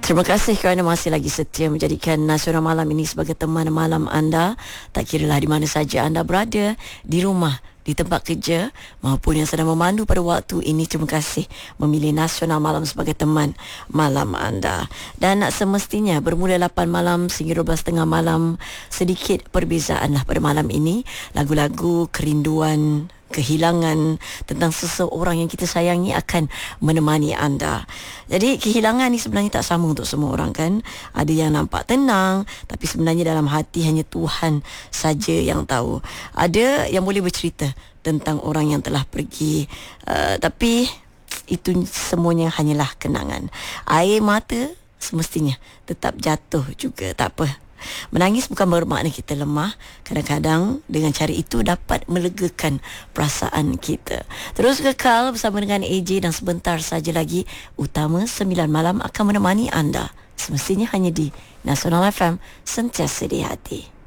Terima kasih kerana masih lagi setia menjadikan Nasional Malam ini sebagai teman malam anda. Tak kiralah di mana saja anda berada, di rumah, di tempat kerja maupun yang sedang memandu pada waktu ini. Terima kasih memilih Nasional Malam sebagai teman malam anda. Dan semestinya bermula 8 malam sehingga 12.30 malam, sedikit perbezaanlah pada malam ini. Lagu-lagu kerinduan, kehilangan tentang seseorang yang kita sayangi akan menemani anda. Jadi kehilangan ni sebenarnya tak sama untuk semua orang kan. Ada yang nampak tenang, tapi sebenarnya dalam hati hanya Tuhan saja yang tahu. Ada yang boleh bercerita tentang orang yang telah pergi, tapi itu semuanya hanyalah kenangan. Air mata semestinya tetap jatuh juga, tak apa. Menangis bukan bermakna kita lemah. Kadang-kadang dengan cara itu dapat melegakan perasaan kita. Terus kekal bersama dengan AJ dan sebentar saja lagi Utama 9 Malam akan menemani anda. Semestinya hanya di Nasional FM, sentiasa di hati.